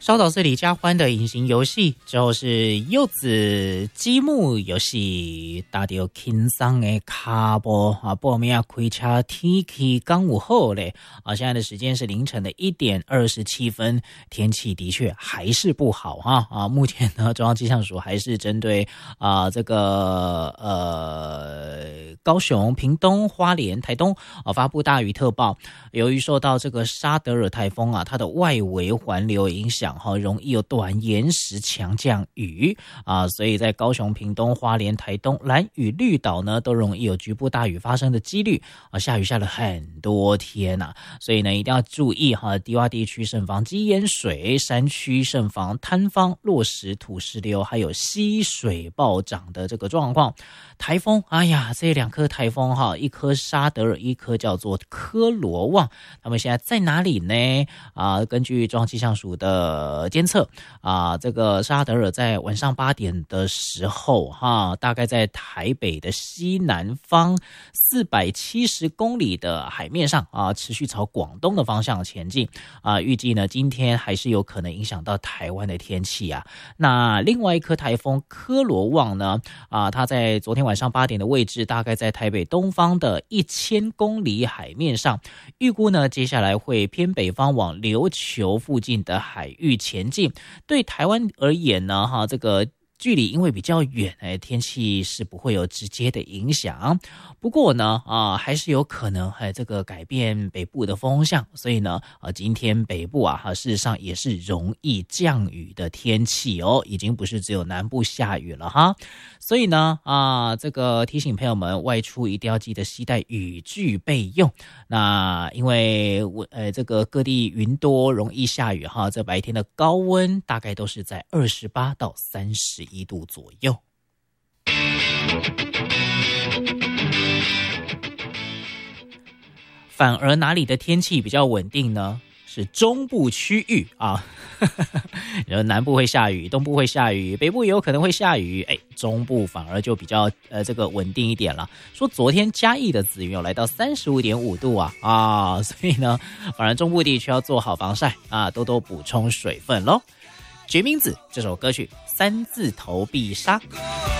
稍早是李佳欢的隐形游戏，之后是柚子积木游戏，打到轻松的卡波啊，报名开车天气刚午后嘞啊，现在的时间是凌晨的1点27分，天气的确还是不好哈啊，目前呢中央气象署还是针对这个高雄、屏东、花莲、台东发布大雨特报，由于受到这个沙德尔台风啊，它的外围环流影响。容易有短延时强降雨啊，所以在高雄、屏东、花莲、台东、兰屿、绿岛呢，都容易有局部大雨发生的几率啊。下雨下了很多天啊，所以呢一定要注意哈，低洼地区慎防积淹水，山区慎防坍方、落石、土石流，还有溪水暴涨的这个状况。台风，哎呀，这两颗台风哈，一颗沙德尔，一颗叫做科罗旺，他们现在在哪里呢？啊，根据中央气象署的监测啊，这个沙德尔在晚上8点的时候哈，大概在台北的西南方470公里的海面上啊，持续朝广东的方向前进啊，预计呢今天还是有可能影响到台湾的天气啊。那另外一颗台风科罗旺呢啊，它在昨天晚上8点的位置，大概在台北东方的1000公里海面上，预估呢接下来会偏北方往琉球附近的海域前进。对台湾而言呢，这个距离因为比较远，天气是不会有直接的影响。不过呢，还是有可能这个改变北部的风向，所以呢，今天北部事实上也是容易降雨的天气哦，已经不是只有南部下雨了哈。所以呢，这个提醒朋友们外出一定要记得携带雨具备用。那因为这个各地云多，容易下雨哈，这白天的高温大概都是在28到31度左右。反而哪里的天气比较稳定呢？是中部区域啊，然后南部会下雨，东部会下雨，北部也有可能会下雨，中部反而就比较这个稳定一点了。说昨天嘉义的紫云有来到35.5度啊，所以呢，反而中部地区要做好防晒啊，多多补充水分咯。决明子这首歌曲3字头必杀。